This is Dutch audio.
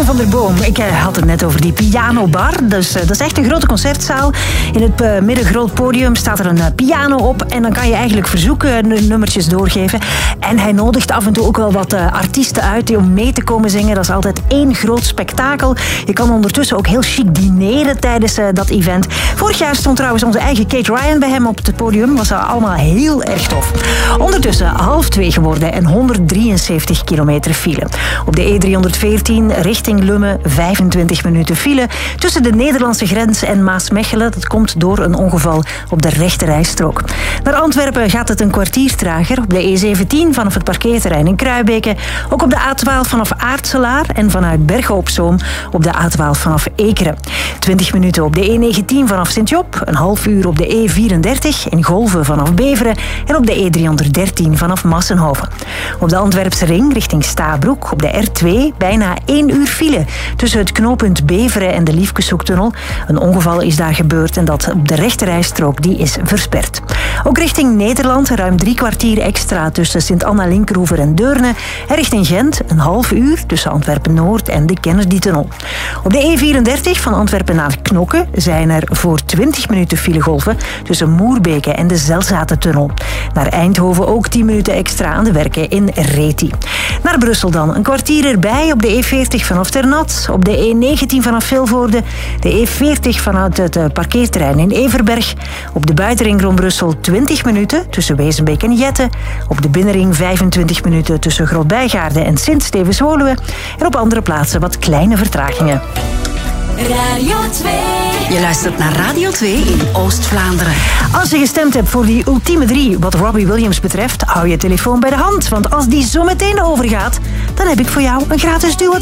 Jan van der Boom. Ik had het net over die pianobar. Dus, dat is echt een grote concertzaal. In het midden groot podium staat er een piano op. En dan kan je eigenlijk verzoeknummertjes doorgeven. En hij nodigt af en toe ook wel wat artiesten uit om mee te komen zingen. Dat is altijd één groot spektakel. Je kan ondertussen ook heel chic dineren tijdens dat event. Vorig jaar stond trouwens onze eigen Kate Ryan bij hem op het podium. Was allemaal heel erg tof. Ondertussen 1:30 geworden en 173 kilometer file. Op de E314 richting Lummen 25 minuten file. Tussen de Nederlandse grens en Maasmechelen. Dat komt door een ongeval op de rechterrijstrook. Naar Antwerpen gaat het een kwartier trager. Op de E17 vanaf het parkeerterrein in Kruibeke. Ook op de A12 vanaf Aartselaar en vanuit Bergen op Zoom op de A12 vanaf Ekeren. 20 minuten op de E19 vanaf Sint-Job. Een half uur op de E34 in Golven vanaf Beveren. En op de E313 vanaf Massenhoven. Op de Antwerpse ring richting Stabroek op de R2 bijna 1 uur file. Tussen het knooppunt Beveren en de Liefkeshoektunnel. Een ongeval is daar gebeurd en dat op de rechterrijstrook die is versperd. Ook richting Nederland ruim 3 kwartier extra tussen Sint-Anna-Linkeroever en Deurne. En richting Gent een half uur tussen Antwerpen-Noord en de Kennedytunnel. Op de E34 van Antwerpen naar Knokke zijn er voor 20 minuten filegolven tussen Moerbeke en de Zelzatentunnel. Naar Eindhoven ook 10 minuten extra aan de werken in Reti. Naar Brussel dan een kwartier erbij op de E40 vanaf Ternat, op de E19 vanaf Vilvoorde, de E40 vanuit het parkeerterrein in Everberg, op de buitenring rond Brussel 20 minuten tussen Wezenbeek en Jette, op de binnenring 25 minuten tussen Grootbijgaarde en Sint-Stevens-Woluwe en op andere plaatsen wat kleine vertragingen. Radio 2. Je luistert naar Radio 2 in Oost-Vlaanderen. Als je gestemd hebt voor die ultieme 3 wat Robbie Williams betreft, hou je telefoon bij de hand. Want als die zo meteen overgaat, dan heb ik voor jou een gratis duo